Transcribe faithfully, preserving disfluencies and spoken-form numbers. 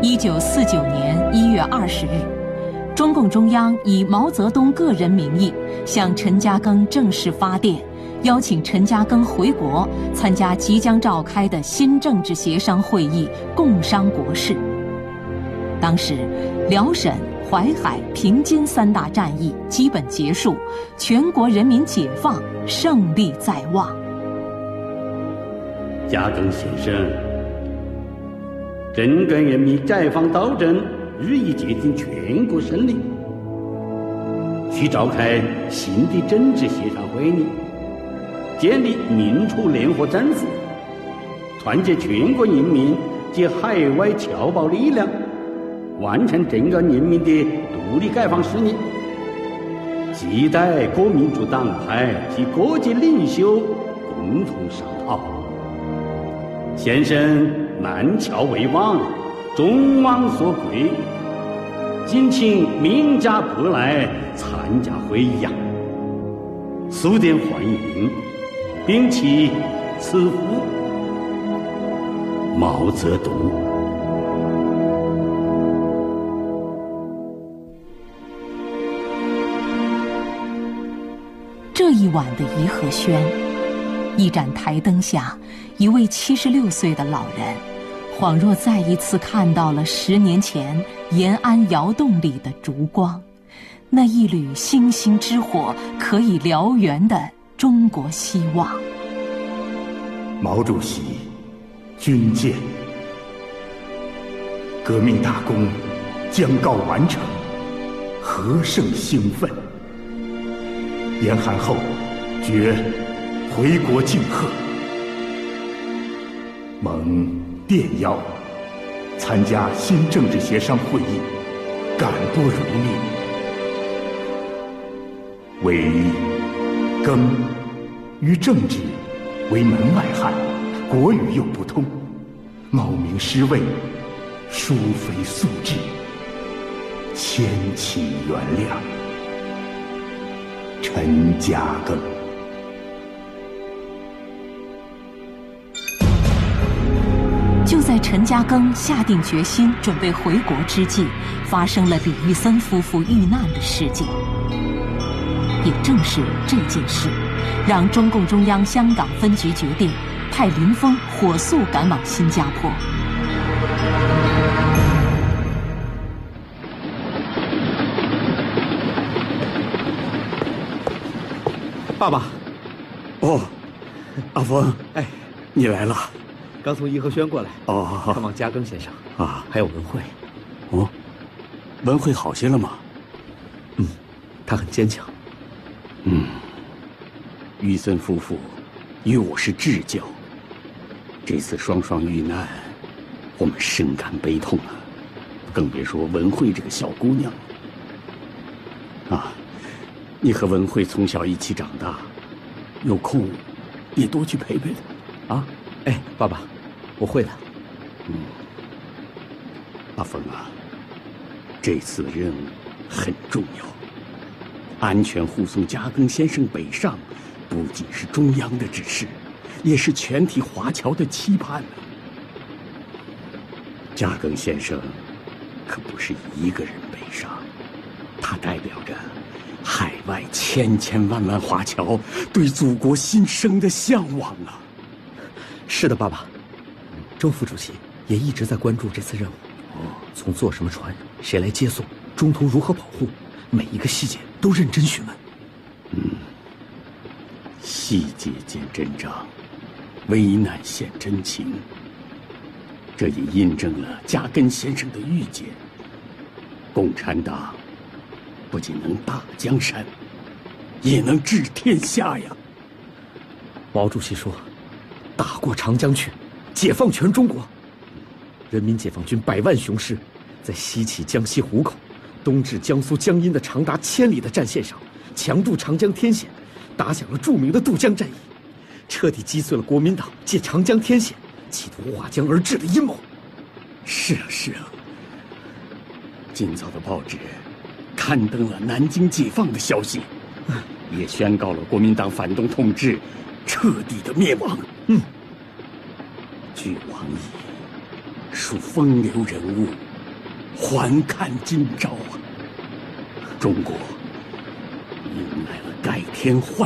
一九四九年一月二十日，中共中央以毛泽东个人名义向陈嘉庚正式发电，邀请陈嘉庚回国参加即将召开的新政治协商会议，共商国事。当时，辽沈、淮海、平津三大战役基本结束，全国人民解放胜利在望。 嘉庚先生，中国人民解放斗争日益接近全国胜利，需召开新的政治协商会议，建立民主联合政府，团结全国人民及海外侨胞力量，完成中国人民的独立解放事业。期待各民主党派及各界领袖共同商讨。先生南侨为王，众望所归，敬请名家不来参加会议呀！速电欢迎，并其赐福毛泽东。 这一晚的颐和轩，一盏台灯下，一位七十六岁的老人，恍若再一次看到了十年前延安窑洞里的烛光，那一缕星星之火可以燎原的中国希望。 毛主席，军舰，革命大功将告完成，何胜兴奋！严寒后，决回国敬贺。蒙电邀参加新政治协商会议，感不如命。为庚于政治为门外汉，国语又不通，冒名失位，殊非素质，千祈原谅。陈嘉庚。 就在陈嘉庚下定决心准备回国之际，发生了李玉森夫妇遇难的事件。也正是这件事，让中共中央香港分局决定派林峰火速赶往新加坡。 爸爸， 哦，阿峰， 哎， 你来了。 刚从颐和轩过来， 哦， 看望嘉庚先生啊， 还有文慧。 哦，文慧好些了吗？ 嗯，她很坚强。 嗯，玉森夫妇与我是至交，这次双双遇难，我们深感悲痛啊，更别说文慧这个小姑娘啊。你和文慧从小一起长大，有空也多去陪陪她啊。 哎，爸爸，我会的。 嗯，阿峰啊，这次任务很重要，安全护送嘉庚先生北上，不仅是中央的指示，也是全体华侨的期盼啊。嘉庚先生可不是一个人北上，他代表着海外千千万万华侨对祖国新生的向往啊！ 是的，爸爸，周副主席也一直在关注这次任务。哦，从坐什么船，谁来接送，中途如何保护，每一个细节都认真询问。 嗯，细节见真章，危难显真情。这也印证了嘉庚先生的预见：共产党不仅能打江山，也能治天下呀。 毛主席说，打过长江去，解放全中国。人民解放军百万雄师，在西起江西湖口，东至江苏江阴的长达千里的战线上，强渡长江天险，打响了著名的渡江战役，彻底击碎了国民党借长江天险企图划江而治的阴谋。 是啊，是啊。今早的报纸刊登了南京解放的消息，也宣告了国民党反动统治彻底的灭亡。 嗯， 据王毅，数风流人物还看今朝啊！中国迎来了改天换